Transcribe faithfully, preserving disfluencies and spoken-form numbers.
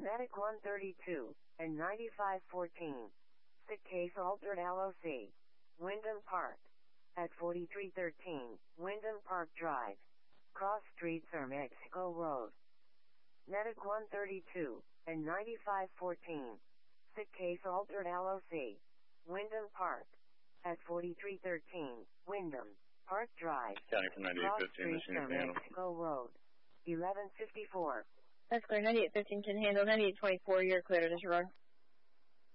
Medic one thirty-two and ninety-five fourteen. Sick case altered L O C. Wyndham Park. At forty-three thirteen, Wyndham Park Drive. Cross Streets or Mexico Road. Medic one thirty-two and ninety-five fourteen. Sick case altered L O C. Wyndham Park. At forty-three thirteen, Wyndham Park Drive. County from ninety-eight Cross fifteen, Streets or Mexico Road. eleven fifty-four. That's clear. ninety-eight fifteen can handle. ninety-eight twenty-four, you're clear to disregard.